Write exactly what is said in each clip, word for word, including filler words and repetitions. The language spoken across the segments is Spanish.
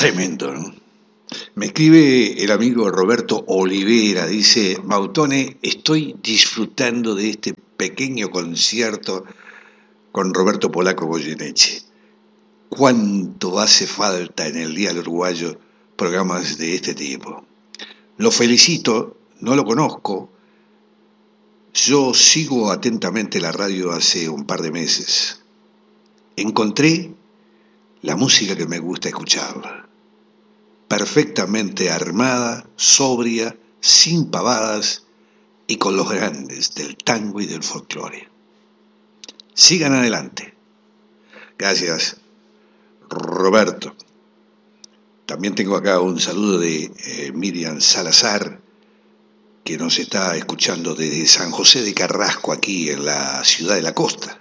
Tremendo, ¿no? Me escribe el amigo Roberto Olivera, dice, Mautone, estoy disfrutando de este pequeño concierto con Roberto Polaco Goyeneche. ¿Cuánto hace falta en el Dial Uruguayo programas de este tipo? Lo felicito, no lo conozco. Yo sigo atentamente la radio hace un par de meses. Encontré la música que me gusta escuchar. Perfectamente armada, sobria, sin pavadas y con los grandes del tango y del folclore. Sigan adelante. Gracias, Roberto. También tengo acá un saludo de eh, Miriam Salazar, que nos está escuchando desde San José de Carrasco, aquí en la ciudad de la costa.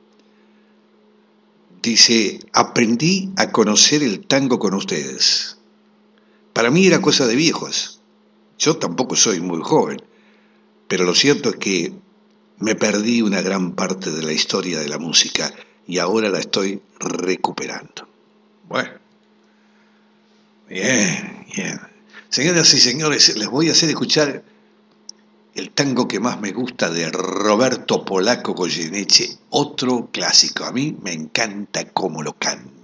Dice, aprendí a conocer el tango con ustedes. Para mí era cosa de viejos. Yo tampoco soy muy joven, pero lo cierto es que me perdí una gran parte de la historia de la música y ahora la estoy recuperando. Bueno, bien, bien. Señoras y señores, les voy a hacer escuchar el tango que más me gusta de Roberto Polaco Goyeneche, otro clásico. A mí me encanta cómo lo canta.